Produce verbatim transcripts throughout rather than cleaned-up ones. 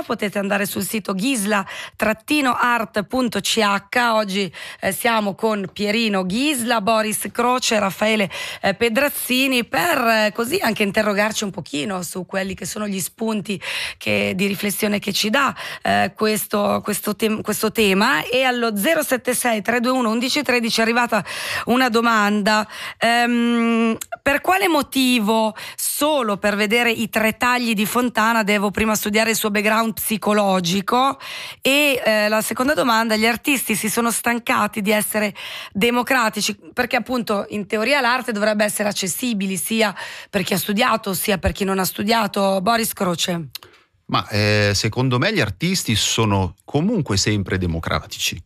potete andare sul sito ghisla art punto c h. Oggi eh, siamo con Pierino Ghisla, Boris Croce e Raffaele eh, Pedrazzini per eh, così anche interrogarci un pochino su quelli che sono gli spunti che, di riflessione che ci dà eh, questo, questo, te- questo tema. E allo zero sette sei tre due uno uno uno tre zero è arrivata una domanda: ehm, per quale motivo solo per vedere i tre tagli di Fontana devo prima studiare il suo background psicologico? E eh, la seconda domanda: gli artisti si sono stancati di essere democratici? Perché appunto in teoria l'arte dovrebbe essere accessibile sia per chi ha studiato sia per chi non ha studiato. Boris Croce. Ma eh, secondo me gli artisti sono comunque sempre democratici.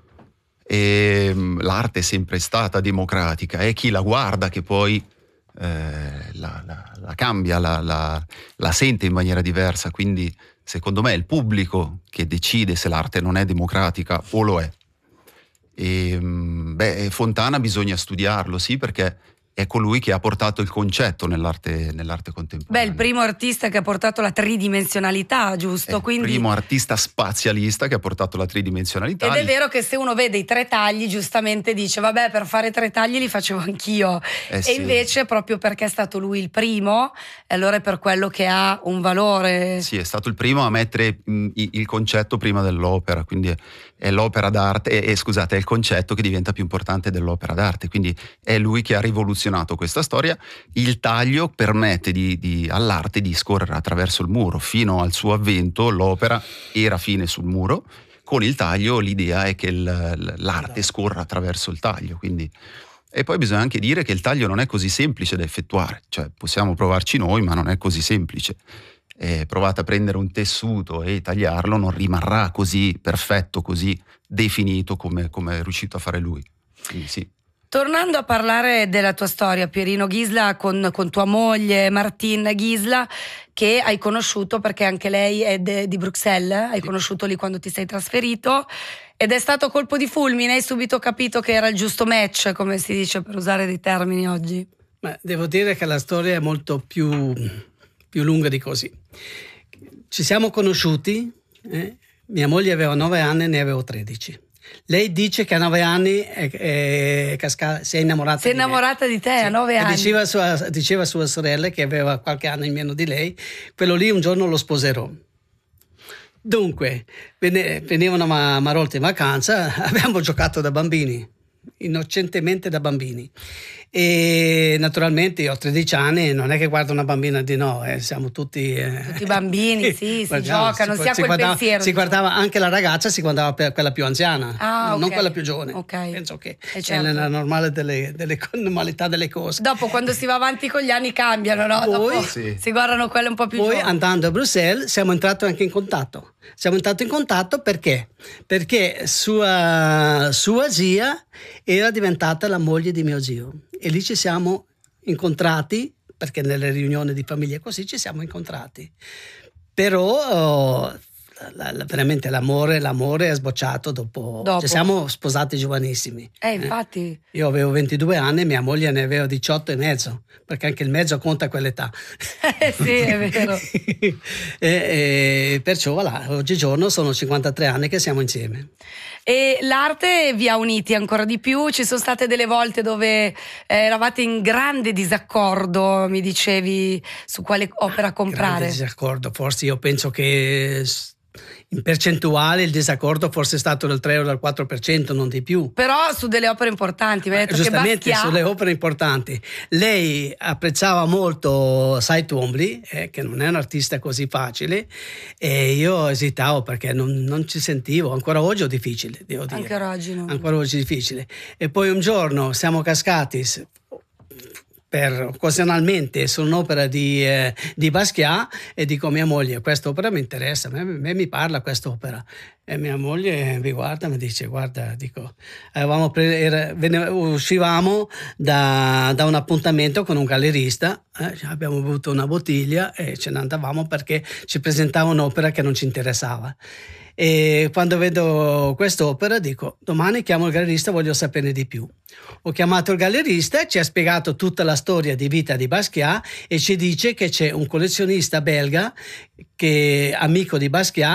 E l'arte è sempre stata democratica, è chi la guarda che poi eh, la, la, la cambia, la, la, la sente in maniera diversa. Quindi secondo me è il pubblico che decide se l'arte non è democratica o lo è. E, beh, Fontana bisogna studiarlo, sì, perché è colui che ha portato il concetto nell'arte, nell'arte contemporanea. Beh, il primo artista che ha portato la tridimensionalità, giusto? È Quindi... il primo artista spazialista che ha portato la tridimensionalità. Ed è vero che se uno vede i tre tagli, giustamente dice vabbè, per fare tre tagli li facevo anch'io. Eh e sì. invece proprio perché è stato lui il primo, e allora è per quello che ha un valore. Sì, è stato il primo a mettere mh, il concetto prima dell'opera, quindi è, è l'opera d'arte, e, e scusate, è il concetto che diventa più importante dell'opera d'arte, quindi è lui che ha rivoluzionato questa storia. Il taglio permette di, di, all'arte di scorrere attraverso il muro. Fino al suo avvento l'opera era fine sul muro, con il taglio l'idea è che il, l'arte scorra attraverso il taglio. Quindi... E poi bisogna anche dire che il taglio non è così semplice da effettuare, cioè possiamo provarci noi, ma non è così semplice. Eh, provate a prendere un tessuto e tagliarlo, non rimarrà così perfetto, così definito come, come è riuscito a fare lui. Quindi sì. Tornando a parlare della tua storia, Pierino Ghisla, con, con tua moglie Martine Ghisla, che hai conosciuto perché anche lei è de, di Bruxelles, hai sì. conosciuto lì quando ti sei trasferito, ed è stato colpo di fulmine, hai subito capito che era il giusto match, come si dice per usare dei termini oggi? Ma devo dire che la storia è molto più, più lunga di così. Ci siamo conosciuti, eh? Mia moglie aveva nove anni e ne avevo tredici. Lei dice che a nove anni è, è cascata, si è innamorata si è di innamorata me. di te sì. a nove e anni. Diceva sua, diceva a sua sorella, che aveva qualche anno in meno di lei, quello lì un giorno lo sposerò. Dunque, venivano a Marolta in vacanza, abbiamo giocato da bambini, innocentemente da bambini. E naturalmente io ho tredici anni, non è che guardo una bambina di no, eh, siamo tutti... Eh, tutti bambini, sì, si gioca, non si, si ha quel guardava, pensiero. Si diciamo. guardava, anche la ragazza si guardava per quella più anziana, ah, okay. non quella più giovane. Okay. Penso che eh, certo. è la normale delle, delle normalità delle cose. Dopo, quando si va avanti con gli anni, cambiano, no? Poi, Dopo sì. si guardano quelle un po' più Poi, giovani. andando a Bruxelles, siamo entrati anche in contatto. Siamo entrati in contatto perché? Perché sua, sua zia era diventata la moglie di mio zio. E lì ci siamo incontrati, perché nelle riunioni di famiglia così ci siamo incontrati. Però la, la, veramente l'amore, l'amore è sbocciato dopo. dopo. Ci siamo sposati giovanissimi. Eh, infatti. Eh. Io avevo ventidue anni e mia moglie ne aveva diciotto e mezzo, perché anche il mezzo conta quell'età. Eh sì, è vero. e, e perciò voilà, oggigiorno sono cinquantatré anni che siamo insieme. E l'arte vi ha uniti ancora di più? Ci sono state delle volte dove eh, eravate in grande disaccordo, mi dicevi, su quale opera comprare? Grande disaccordo, forse io penso che in percentuale il disaccordo forse è stato del tre o del quattro per cento, non di più. Però su delle opere importanti, mi hai detto giustamente che Basquiat... sulle opere importanti. Lei apprezzava molto Cy Twombly, eh, che non è un artista così facile, e io esitavo perché non, non ci sentivo. Ancora oggi è difficile, devo dire. Ancora oggi no. Ancora oggi è difficile. E poi un giorno siamo cascati per occasionalmente su un'opera di, eh, di Basquiat, e dico a mia moglie: quest'opera mi interessa, a me, a me mi parla quest'opera. E mia moglie mi guarda e mi dice: guarda, dico, avevamo pre- era, vene, uscivamo da, da un appuntamento con un gallerista, eh, abbiamo bevuto una bottiglia e ce ne andavamo perché ci presentava un'opera che non ci interessava. E quando vedo quest'opera dico: domani chiamo il gallerista, voglio saperne di più. Ho chiamato il gallerista, ci ha spiegato tutta la storia di vita di Basquiat e ci dice che c'è un collezionista belga che amico di Basquiat